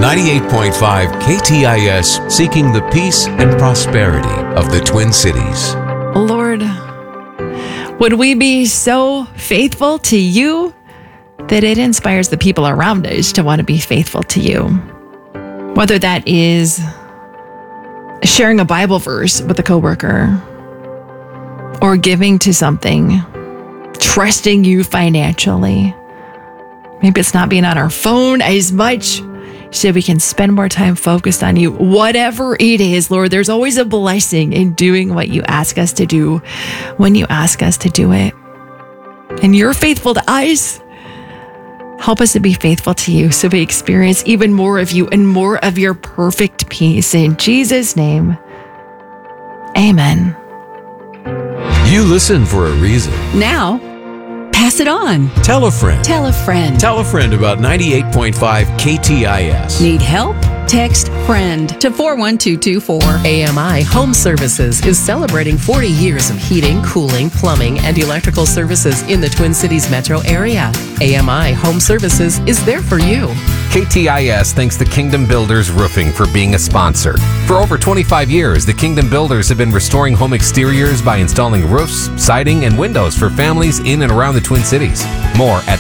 98.5 KTIS, seeking the peace and prosperity of the Twin Cities. Lord, would we be so faithful to you that it inspires the people around us to want to be faithful to you? Whether that is sharing a Bible verse with a coworker, or giving to something, trusting you financially. Maybe it's not being on our phone as much so we can spend more time focused on you. Whatever it is, Lord, there's always a blessing in doing what you ask us to do when you ask us to do it. And you're faithful to us. Help us to be faithful to you so we experience even more of you and more of your perfect peace. In Jesus' name, amen. You listen for a reason. Now, pass it on. Tell a friend. Tell a friend. Tell a friend about 98.5 KTIS. Need help? Text FRIEND to 41224. AMI Home Services is celebrating 40 years of heating, cooling, plumbing, and electrical services in the Twin Cities metro area. AMI Home Services is there for you. KTIS thanks the Kingdom Builders Roofing for being a sponsor. For over 25 years, the Kingdom Builders have been restoring home exteriors by installing roofs, siding, and windows for families in and around the Twin Cities. More at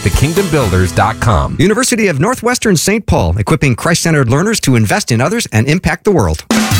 thekingdombuilders.com. University of Northwestern St. Paul, equipping Christ-centered learners to invest in others and impact the world.